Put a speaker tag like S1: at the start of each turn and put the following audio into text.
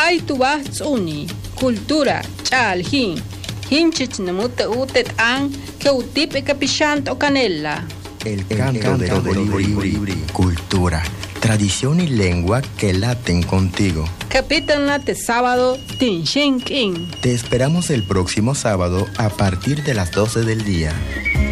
S1: Kaitubas uni, cultura, chalhin, hinchich namute utet an, que utip e capichant o canela.
S2: El canto del colibrí, cultura, tradición y lengua que laten contigo.
S1: Capítanate sábado, Tinshin King.
S2: Te esperamos el próximo sábado a partir de las 12 del día.